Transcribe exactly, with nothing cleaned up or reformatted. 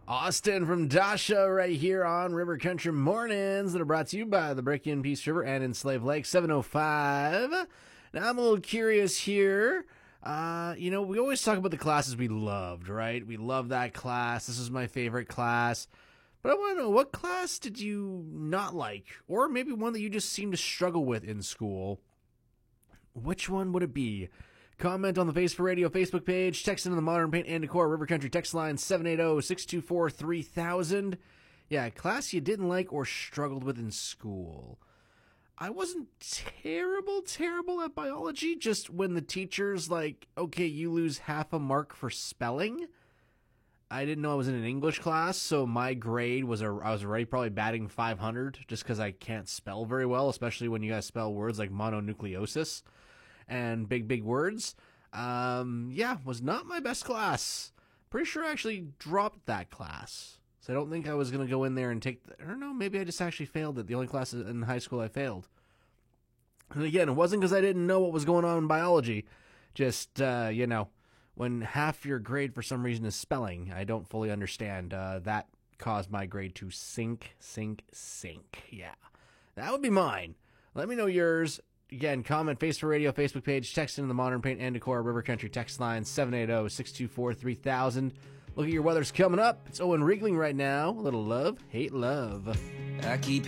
Austin from Dasha right here on River Country Mornings that are brought to you by the Break In Peace River and in Slave Lake, seven oh five. Now, I'm a little curious here. Uh, you know, we always talk about the classes we loved, right? We love that class. This is my favorite class. But I want to know, what class did you not like? Or maybe one that you just seem to struggle with in school. Which one would it be? Comment on the Face for Radio Facebook page. Text into the Modern Paint and Decor River Country text line seven eight zero, six two four, three thousand. Yeah, a class you didn't like or struggled with in school. I wasn't terrible, terrible at biology. Just when the teacher's like, okay, you lose half a mark for spelling. I didn't know I was in an English class, so my grade was, a, I was already probably batting five hundred just because I can't spell very well, especially when you guys spell words like mononucleosis and big, big words. Um, yeah, was not my best class. Pretty sure I actually dropped that class. So I don't think I was going to go in there and take, the, I don't know, maybe I just actually failed it. The only class in high school I failed. And again, it wasn't because I didn't know what was going on in biology. Just, uh, you know, when half your grade for some reason is spelling, I don't fully understand. Uh, that caused my grade to sink, sink, sink. Yeah, that would be mine. Let me know yours. Again, comment Face for Radio Facebook page, text into the Modern Paint and Decor River Country text line seven eight zero, six two four, three thousand. Look at your weather's coming up. It's Owen Riegling right now. A little love, hate love. I keep